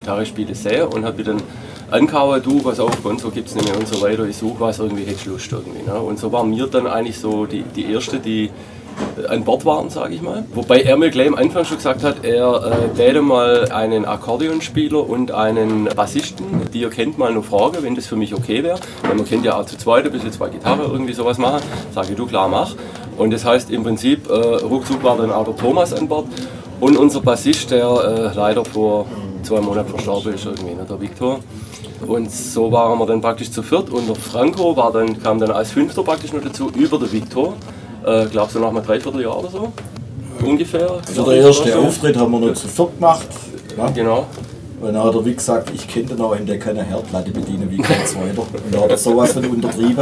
Gitarre spiele, sehr und habe dann angehauen, du, pass auf, Gonzo gibt's nicht mehr und so weiter, ich suche was, irgendwie hättest du Lust irgendwie. Ne? Und so waren wir dann eigentlich so die Erste, die an Bord waren, sage ich mal. Wobei er mir gleich am Anfang schon gesagt hat, er täte mal einen Akkordeonspieler und einen Bassisten, die ihr kennt, mal noch fragen, wenn das für mich okay wäre. Weil man kennt ja auch zu zweit ein bisschen 2 Gitarren irgendwie sowas machen. Sage ich, du, klar, mach. Und das heißt im Prinzip, ruckzuck war dann auch der Thomas an Bord und unser Bassist, der leider vor 2 Monaten verstorben ist, irgendwie, ne, der Viktor. Und so waren wir dann praktisch zu viert und der Franco kam dann als Fünfter praktisch noch dazu, über der Viktor. Glaubst du, nach einem Dreivierteljahr oder so? Ungefähr. Also der erste Auftritt haben wir noch zu viert gemacht. Ja. Genau. Und dann hat er wie gesagt, ich kenne den auch, der kann eine Herdplatte bedienen, wie geht's weiter. Und da hat er sowas von untertrieben.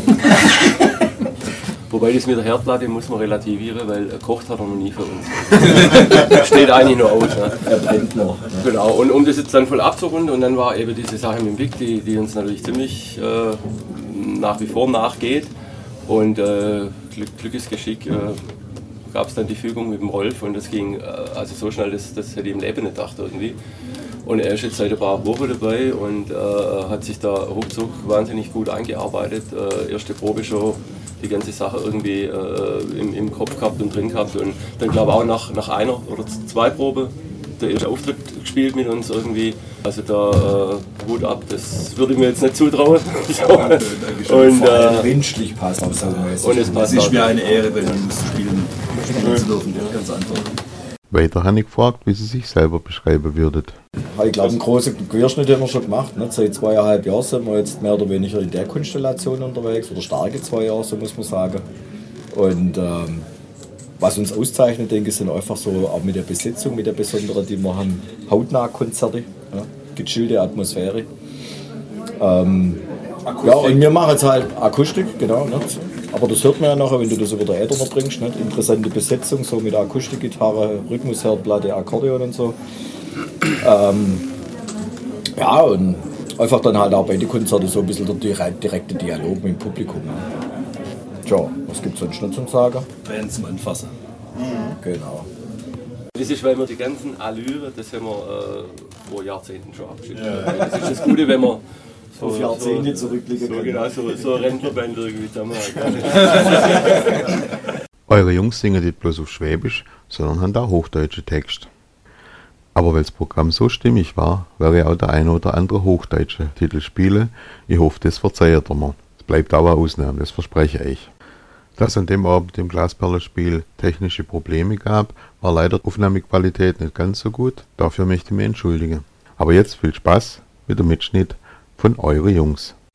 Wobei das mit der Herdplatte muss man relativieren, weil gekocht hat er noch nie für uns. Steht eigentlich nur aus. Ne? Er brennt noch. Ne? Genau, und um das jetzt dann voll abzurunden, und dann war eben diese Sache mit dem Vic, die uns natürlich ziemlich nach wie vor nachgeht. Und Glückesgeschick gab es dann die Fügung mit dem Rolf und das ging also so schnell, das hätte ich im Leben nicht gedacht irgendwie. Und er ist jetzt seit ein paar Wochen dabei und hat sich da ruckzuck wahnsinnig gut eingearbeitet. Erste Probe schon, die ganze Sache irgendwie im Kopf gehabt und drin gehabt. Und dann glaube ich auch nach einer oder 2 Proben der erste Auftritt gespielt mit uns irgendwie. Also da Hut ab, das würde ich mir jetzt nicht zutrauen. So. Und menschlich passt auch so. Und es ist mir eine Ehre, bei ihm spielen zu dürfen. Ja, ganz einfach. Weiter habe ich gefragt, wie Sie sich selber beschreiben würdet. Ich glaube, einen großen Querschnitt haben wir schon gemacht. Ne? Seit 2,5 Jahren sind wir jetzt mehr oder weniger in der Konstellation unterwegs, oder starke 2 Jahre, so muss man sagen. Und was uns auszeichnet, denke ich, sind einfach so, auch mit der Besetzung, mit der besonderen, die wir haben, Hautnah-Konzerte, ja? Gechillte Atmosphäre. Ja, und wir machen jetzt halt Akustik, genau. Ne? Aber das hört man ja nachher, wenn du das über der Äther noch bringst. Nicht? Interessante Besetzung, so mit Akustikgitarre, Rhythmusherdplatte, Akkordeon und so. Ja, und einfach dann halt auch bei den Konzerten so ein bisschen der direkte Dialog mit dem Publikum. Ne? Tja, was gibt es sonst noch zum Sagen? Band zum Anfassen. Genau. Das ist, weil wir die ganzen Allüre, das haben wir vor Jahrzehnten schon abgeschickt. Ja. Das ist das Gute, wenn man so auf Jahrzehnte zurückblicken kann. Genau, so eine Rentnerband irgendwie zusammen. Eure Jungs singen nicht bloß auf Schwäbisch, sondern haben auch hochdeutsche Texte. Aber weil das Programm so stimmig war, werde ich auch der eine oder andere hochdeutsche Titel spielen. Ich hoffe, das verzeiht ihr mir. Es bleibt aber eine Ausnahme, das verspreche ich. Dass an dem Abend im Glasperlenspiel technische Probleme gab, war leider die Aufnahmequalität nicht ganz so gut. Dafür möchte ich mich entschuldigen. Aber jetzt viel Spaß mit dem Mitschnitt von Eure Jungs.